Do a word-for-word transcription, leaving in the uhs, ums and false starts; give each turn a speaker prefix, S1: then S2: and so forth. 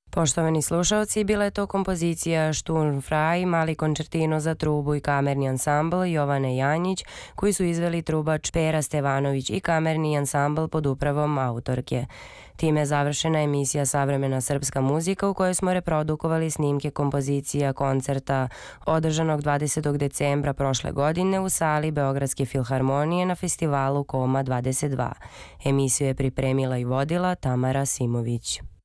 S1: Poštovani slušalci, bila je to kompozicija Sturmfrei, mali koncertino za trubu i kamerni ansambl Jovane Janjić, koji su izveli trubač Pera Stevanović i kamerni ansambl pod upravom autorke. Time je završena emisija Savremena srpska muzika u kojoj smo reprodukovali snimke kompozicija koncerta održanog dvadesetog decembra prošle godine u sali Beogradske filharmonije na festivalu Koma dvadeset dva. Emisiju je pripremila i vodila Tamara Simović.